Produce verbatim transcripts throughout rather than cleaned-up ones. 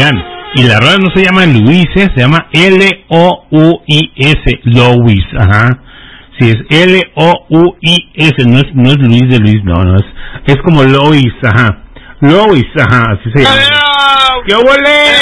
Oigan, y la rola no se llama Luis, ¿eh? Se llama L O U I S, Louis, ajá. Sí, es L O U I S, no es, no es Luis de Luis, no, no es, es como Louis, ajá. Louis, ajá, así se llama. ¡Qué huele!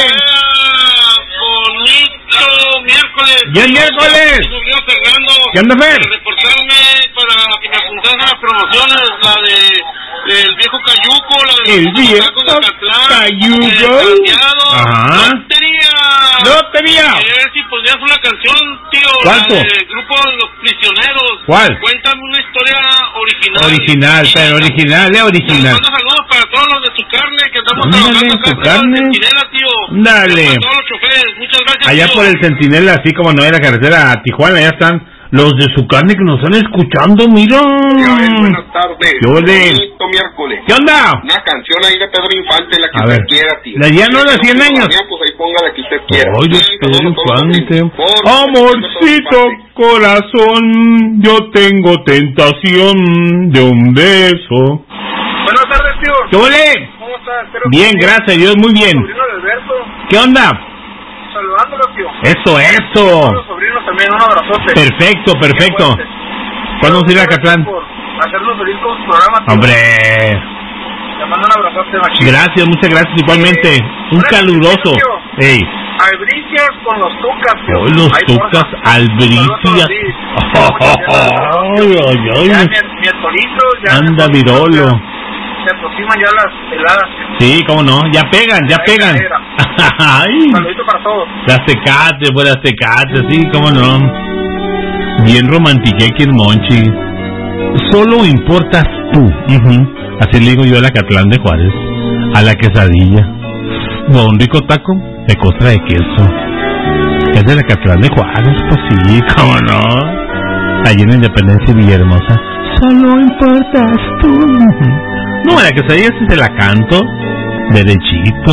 Bonito miércoles. ¡Ya es miércoles! ¿Qué anda, Fer? Reportarme para que me apuntasen las promociones, la de el viejo Cayuco, la de el viejo Cayuco, ajá, lotería, lotería. A ver si podrías una canción, tío. ¿Cuánto? La del grupo de Los Prisioneros. ¿Cuál? Cuéntame una historia original. Original, pero original, es original. Mando saludos para todos los de su carne que estamos Ándale, trabajando acá su carne. en Centinela, tío. Dale. Para todos los choferes, muchas gracias. Allá tío. por el Centinela, así como no hay la carretera a Tijuana, ya están los de su carne que nos están escuchando, mira. Buenas tardes. ¿Qué ole? Bonito miércoles. ¿Qué onda? Una canción ahí de Pedro Infante, la que A usted ver. quiera, tío. ¿La ya no de cien años? Pues ahí ponga la que usted quiera. Ay, de Sí, Pedro saludos a todos los Infante. primos. Por- Amorcito corazón, yo tengo tentación de un beso. Buenas tardes, tío. ¿Qué ole? ¿Cómo estás? Espero Bien, que gracias a Dios, muy bien. Sobrino de Alberto, ¿Qué onda? saludándolo, tío. Eso, A eso. los sobrinos también, un abrazote. Perfecto, perfecto. Qué fuerte. ¿Cuándo vamos a ir a Acatlán? Por hacernos feliz con su programa, tío. Hombre, Le mando un abrazote, machín. gracias, muchas gracias igualmente. Un Una caluroso. tío. Ey, Albricias con los tucas, tío. hoy los Ay, tucas porfa. albricias. Ay, ay, Ya ay. mi, mi atolito, ya Anda mi atolito, virolo. ya se aproximan ya las heladas. Sí, cómo no, ya pegan, ya Ay, pegan. cadera. Ay, Saludito para todos. las tecates, pues las tecates, sí, cómo no. Bien romantiqueque el Monchi. Solo importas tú. Ujú. Así le digo yo a la Catlán de Juárez, a la quesadilla. Un rico taco de costra de queso. Es de la Catlán de Juárez, pues sí, cómo no. Allí en Independencia y Villahermosa. Solo importas tú. Ujú. No, la quesadilla sí se la canto derechito.